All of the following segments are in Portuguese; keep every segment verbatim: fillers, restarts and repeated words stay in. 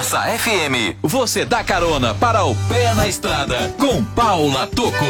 Massa F M. Você dá carona para o pé na estrada com Paula Tocco.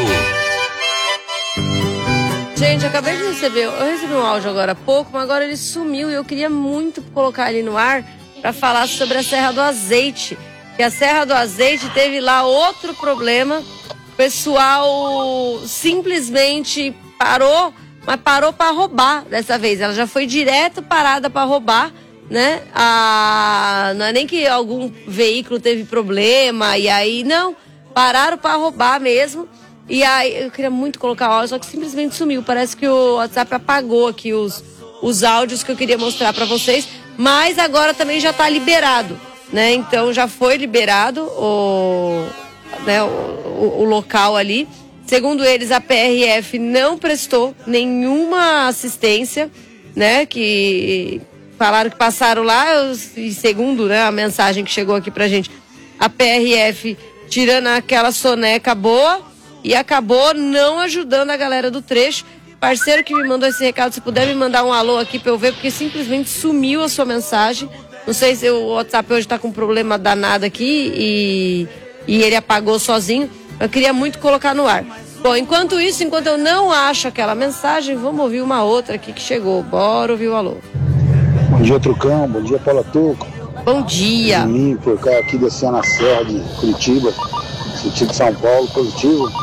Gente, eu acabei de receber, eu recebi um áudio agora há pouco, mas agora ele sumiu e eu queria muito colocar ele no ar para falar sobre a Serra do Azeite. Que a Serra do Azeite teve lá outro problema, o pessoal simplesmente parou, mas parou para roubar dessa vez. Ela já foi direto parada para roubar, né? Ah, não é nem que algum veículo teve problema e aí, não, pararam para roubar mesmo. E aí, eu queria muito colocar áudio, só que simplesmente sumiu. Parece que o WhatsApp apagou aqui os, os áudios que eu queria mostrar pra vocês. Mas agora também já tá liberado, né? Então já foi liberado o, né, o, o, o local ali. Segundo eles, a P R F não prestou nenhuma assistência, né? Que falaram que passaram lá, e segundo, né, a mensagem que chegou aqui pra gente, a P R F tirando aquela soneca boa, e acabou não ajudando a galera do trecho. Parceiro que me mandou esse recado, se puder me mandar um alô aqui pra eu ver, porque simplesmente sumiu a sua mensagem. Não sei se o WhatsApp hoje tá com um problema danado aqui e, e ele apagou sozinho. Eu queria muito colocar no ar. Bom, enquanto isso, enquanto eu não acho aquela mensagem, vamos ouvir uma outra aqui que chegou. Bora ouvir o alô. Bom dia, Trucão. Bom dia, Paula Tocco. Bom dia. Mim, por cá, aqui descendo a serra de Curitiba, sentido de São Paulo, positivo.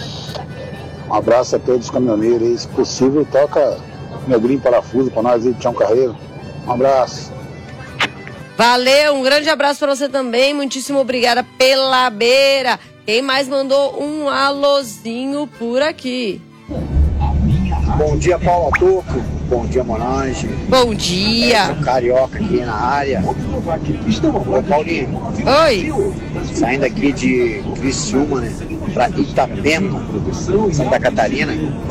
Um abraço a todos os caminhoneiros aí. Se possível, toca meu gringo parafuso pra nós aí de Tião Carreiro. Um abraço. Valeu, um grande abraço pra você também. Muitíssimo obrigada pela beira. Quem mais mandou um alôzinho por aqui? Bom dia, Paula Tocco. Bom dia, Monange. Bom dia. É, Carioca aqui na área. Ô, Paulinho. Oi. Saindo aqui de Criciúma, né? Pra Itapema, Santa Catarina.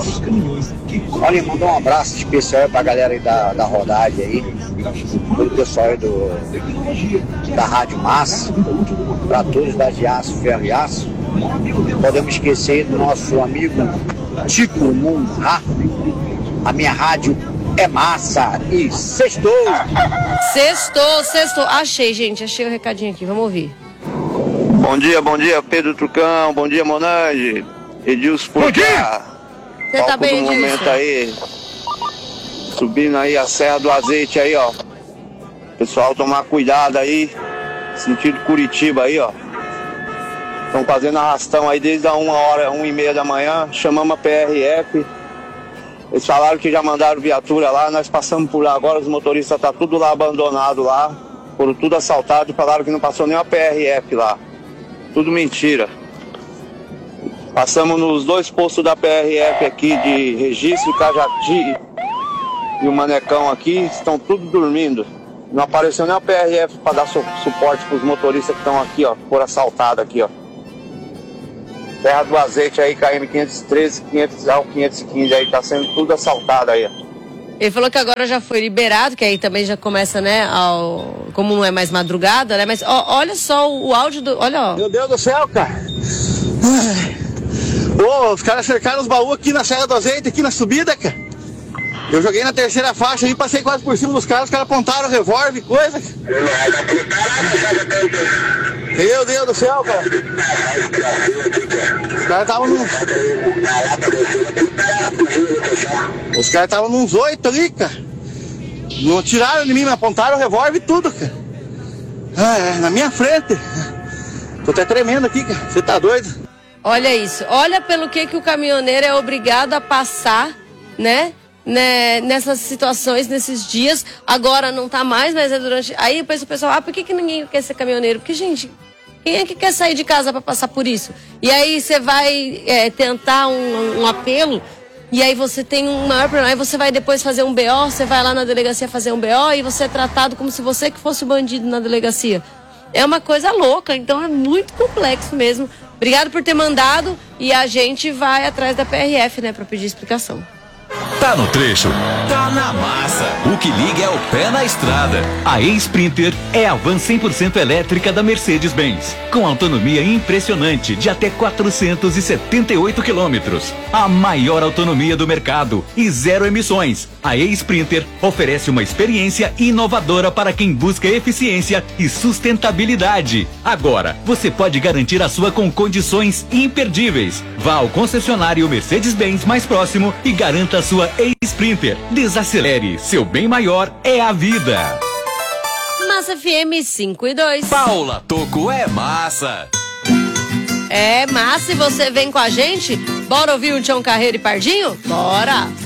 Olha, mandou um abraço especial pra galera aí da, da rodagem aí. Todo o pessoal aí do, da Rádio Massa. Pra todos da de Aço, Ferro e Aço. Podemos esquecer do nosso amigo Tico Munha. A minha rádio é massa. E sextou. Sextou, sextou. Achei, gente. Achei o recadinho aqui. Vamos ouvir. Bom dia, bom dia, Pedro Trucão. Bom dia, Monange. Edilson por cá. Você tá bem, Edilson? momento aí. Subindo aí a Serra do Azeite aí, ó. Pessoal, tomar cuidado aí. Sentido Curitiba aí, ó. Estão fazendo arrastão aí desde a uma hora, uma e meia da manhã. Chamamos a P R F. Eles falaram que já mandaram viatura lá. Nós passamos por lá agora. Os motoristas tá tudo lá abandonado lá. Foram tudo assaltado e falaram que não passou nem uma P R F lá. Tudo mentira. Passamos nos dois postos da P R F aqui de Registro, Cajati e o Manecão aqui. Estão tudo dormindo. Não apareceu nem a P R F para dar su suporte para os motoristas que estão aqui, ó. Foram assaltados aqui, ó. Serra do Azeite aí, K M quinhentos e treze, quinhentos ao quinhentos e quinze aí. Tá sendo tudo assaltado aí, ó. Ele falou que agora já foi liberado, que aí também já começa, né, ao, como não é mais madrugada, né, mas ó, olha só o, o áudio do, olha, ó. Meu Deus do céu, cara. Ô, os caras cercaram os baús aqui na Serra do Azeite, aqui na subida, cara. Eu joguei na terceira faixa aí, passei quase por cima dos caras, os caras apontaram o revólver e coisa. Meu Deus do céu, cara. Os caras estavam num... Os caras estavam nos oito ali, cara. Não tiraram de mim, mas apontaram o revólver e tudo, cara. Ah, é, na minha frente. Tô até tremendo aqui, cara. Você tá doido? Olha isso. Olha pelo que, que o caminhoneiro é obrigado a passar, né? Né, nessas situações, nesses dias. Agora não tá mais, mas é durante... Aí eu penso o pessoal, ah, por que, que ninguém quer ser caminhoneiro? Porque, gente, quem é que quer sair de casa pra passar por isso? E aí você vai é, tentar um, um apelo, e aí você tem um maior problema. Aí você vai depois fazer um B O, você vai lá na delegacia fazer um B O, e você é tratado como se você que fosse o bandido na delegacia. É uma coisa louca, então é muito complexo mesmo. Obrigado por ter mandado, e a gente vai atrás da P R F, né, pra pedir explicação. Tá no trecho, tá na massa. O que liga é o pé na estrada. A E-Sprinter é a van cem por cento elétrica da Mercedes-Benz, com autonomia impressionante de até quatrocentos e setenta e oito quilômetros. A maior autonomia do mercado e zero emissões. A E-Sprinter oferece uma experiência inovadora para quem busca eficiência e sustentabilidade. Agora, você pode garantir a sua com condições imperdíveis. Vá ao concessionário Mercedes-Benz mais próximo e garanta a sua E-Sprinter. Desacelere, seu bem maior é a vida. Massa F M cinco e dois. Paula Toco é massa. É massa e você vem com a gente? Bora ouvir um Tião Carreiro e Pardinho? Bora!